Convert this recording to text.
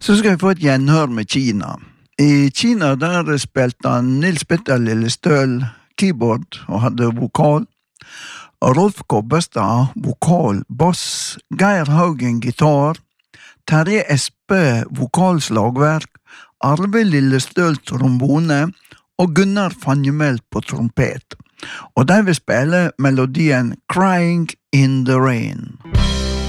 Så skal vi få et gjenhør med Kina. I Kina der spilte han Nils Petter Lillestøl keyboard og hadde vokal. Rolf Kobbestad, vokal, bass, Geir Haugen, gitar, Terje Espe, vokalslagverk, Arve Lillestøl, trombone og Gunnar Fanjemelt på trompet. Og de vil spille melodien Crying in the Rain.